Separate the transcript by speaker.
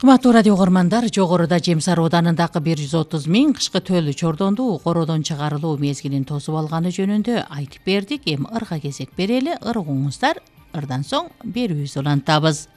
Speaker 1: Кымбаттуу радио угармандар, жогоруда Жем Сары Оданындагы 130 миң кышкы төлү чордонду кородон чыгарылуу мезгилин тосуп алганы жөнүндө айтып бердик. Эми ырга кезек берели, ыргыңыздар. Ырдан соң берүүбүздү улантабыз.